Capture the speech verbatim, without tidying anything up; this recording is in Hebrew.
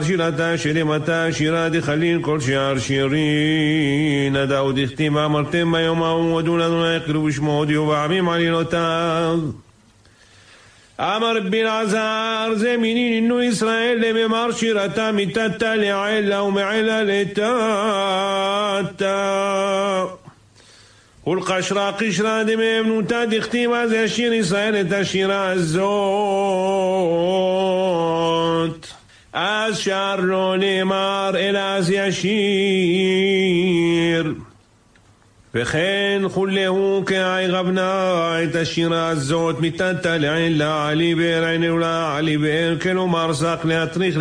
שירתה שלמתה שירה דחליל כל שער שירים נדעו דכתיב אמרתם ביום ההוא הודו אדוני יקראו בשמו הודיעו בעמים עלילותיו אמר רבי אלעזר זה מיני נינו ישראל לממר שירתה מתתה לעילה ומעילה לתתה ולקשרה קשרה דמאמנותה דכתיב אז ישיר ישראל את השירה הזאת אז שר לא נאמר אלא אז ישיר וכן כולהו כעי גבנה את השירה הזאת מתתה לעילה עלי באר עיני ולה עלי באר כלומר סך להטריך